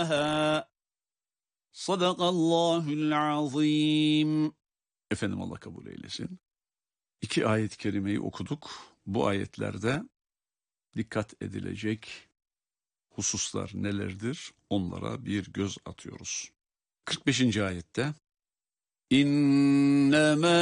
يَخْشَاهَا Sadakallahul azim. Efendim Allah kabul eylesin. 2 ayet-i kerimeyi okuduk. Bu ayetlerde dikkat edilecek hususlar nelerdir? Onlara bir göz atıyoruz. 45. ayette İnnemâ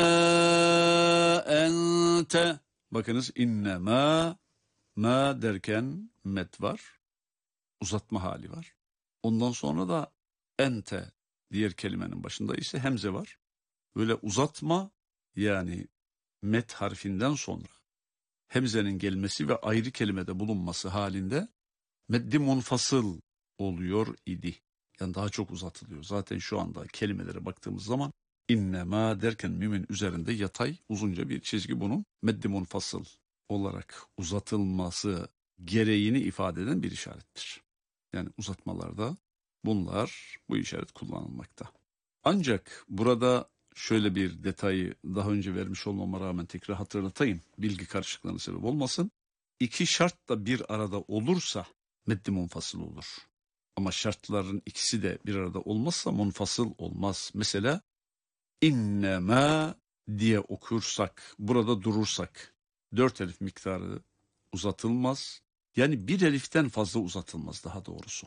ente, bakınız innemâ, ma derken met var, uzatma hali var. Ondan sonra da ente diğer kelimenin başında ise hemze var. Böyle uzatma, yani met harfinden sonra hemzenin gelmesi ve ayrı kelimede bulunması halinde meddi munfasıl oluyor idi. Yani daha çok uzatılıyor. Zaten şu anda kelimelere baktığımız zaman innema derken mimin üzerinde yatay uzunca bir çizgi, bunun meddi munfasıl olarak uzatılması gereğini ifade eden bir işarettir. Yani uzatmalarda bu işaret kullanılmakta. Ancak burada şöyle bir detayı daha önce vermiş olmama rağmen tekrar hatırlatayım, bilgi karışıklığına sebep olmasın. 2 şart da bir arada olursa meddi munfasıl olur. Ama şartların ikisi de bir arada olmazsa munfasıl olmaz. Mesela innema diye okursak, burada durursak 4 elif miktarı uzatılmaz. Yani bir eliften fazla uzatılmaz daha doğrusu.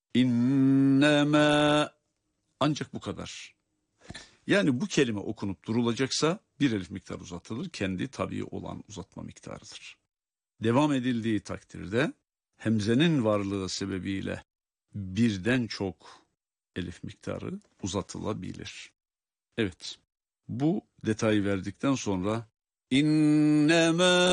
İnnema, ancak bu kadar. Yani bu kelime okunup durulacaksa bir elif miktar uzatılır. Kendi tabii olan uzatma miktarıdır. Devam edildiği takdirde hemzenin varlığı sebebiyle birden çok elif miktarı uzatılabilir. Evet, bu detayı verdikten sonra İnnemâ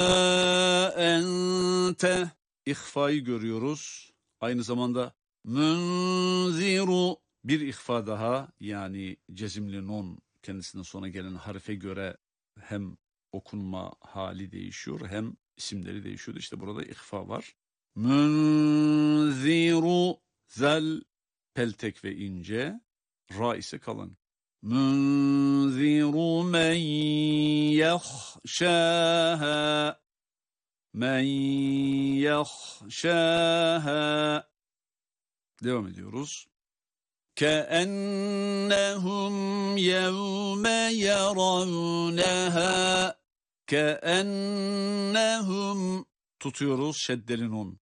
ente ihfayı görüyoruz. Aynı zamanda münziru bir ihfa daha, yani cezimli nun kendisinden sonra gelen harfe göre hem okunma hali değişiyor hem isimleri değişiyor. İşte burada ihfa var. Münziru, zel peltek ve ince, ra ise kalın. Münziru men yahşâhâ, men yahşâhâ. Devam ediyoruz. كَأَنَّهُمْ يَوْمَ يَرَوْنَهَا, كَأَنَّهُمْ tutuyoruz şeddeli nun.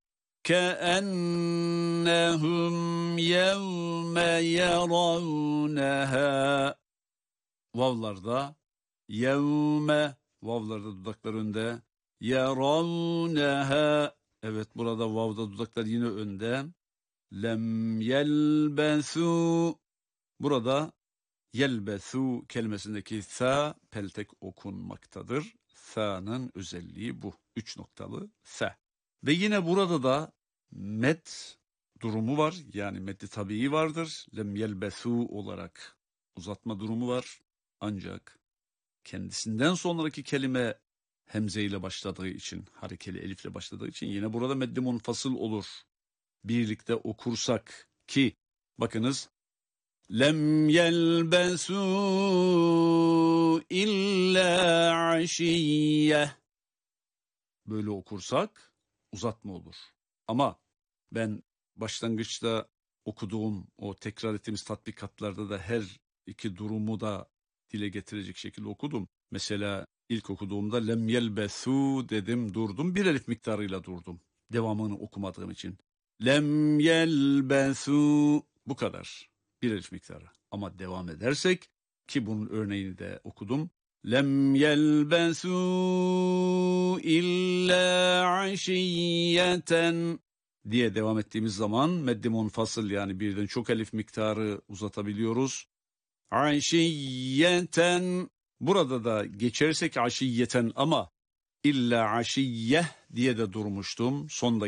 كَأَنَّهُمْ يَوْمَ يَرَوْنَهَا. Vavlarda yevme, vavlarda dudaklar önde. يَرَوْنَهَا, evet burada vavda dudaklar yine önde. Lem yelbesu, burada yelbesu kelimesindeki sa peltek okunmaktadır. Sa'nın özelliği bu. 3 noktalı sa. Ve yine burada da met durumu var. Yani meddi tabii vardır. Lem yelbesu olarak uzatma durumu var. Ancak kendisinden sonraki kelime hemze ile başladığı için, harekeli elifle başladığı için yine burada meddi munfasıl olur. Birlikte okursak ki bakınız lem yelbesu illa aşiyye, böyle okursak uzatma olur. Ama ben başlangıçta okuduğum o tekrar ettiğimiz tatbikatlarda da her iki durumu da dile getirecek şekilde okudum. Mesela ilk okuduğumda lem yelbesu dedim, durdum, bir elif miktarıyla durdum. Devamını okumadığım için. Lem yelbesu, bu kadar. Bir elif miktarı. Ama devam edersek, ki bunun örneğini de okudum. Lem yelbesu illa aşiyeten diye devam ettiğimiz zaman meddi munfasıl, yani birden çok elif miktarı uzatabiliyoruz. Aşiyeten, burada da geçersek aşiyeten ama illa aşiyye diye de durmuştum. Sonda